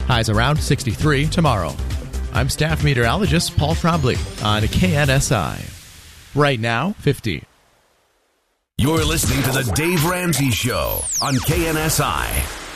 Highs around 63 tomorrow. I'm staff meteorologist Paul Trombley on KNSI. Right now, 50. You're listening to the Dave Ramsey Show on KNSI.